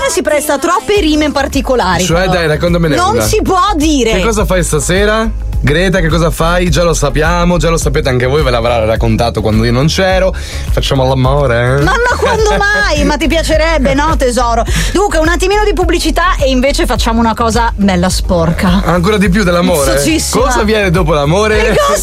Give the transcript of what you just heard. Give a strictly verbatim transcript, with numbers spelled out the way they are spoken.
si presta a troppe rime particolari. Cioè, però. dai, raccontamene Non una. si può dire. Che cosa fai stasera? Greta, che cosa fai? Già lo sappiamo, già lo sapete anche voi, ve l'avrà raccontato quando io non c'ero. Facciamo l'amore, eh? Ma, ma quando mai? Ma ti piacerebbe, no tesoro? Dunque, un attimino di pubblicità e invece facciamo una cosa bella sporca. Ancora di più dell'amore? Soccissima. Cosa viene dopo l'amore? Le